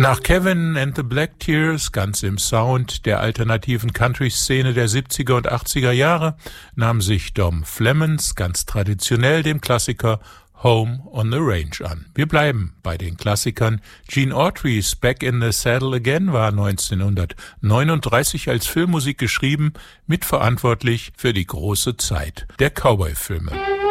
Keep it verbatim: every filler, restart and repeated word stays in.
Nach Kevin and the Black Tears, ganz im Sound der alternativen Country-Szene der siebziger und achtziger Jahre, nahm sich Dom Flemons ganz traditionell dem Klassiker Home on the Range an. Wir bleiben bei den Klassikern. Gene Autry's Back in the Saddle Again war neunzehnhundertneununddreißig als Filmmusik geschrieben, mitverantwortlich für die große Zeit der Cowboy-Filme.